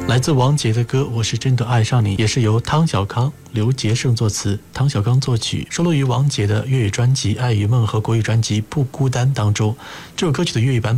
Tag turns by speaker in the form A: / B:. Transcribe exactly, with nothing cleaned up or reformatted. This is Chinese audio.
A: 来自王杰的歌《我是真的爱上你》，也是由汤小康、刘杰胜作词，汤小康作曲，收录于王杰的粤语专辑《爱与梦》和国语专辑《不孤单》当中。这首歌曲的粤语版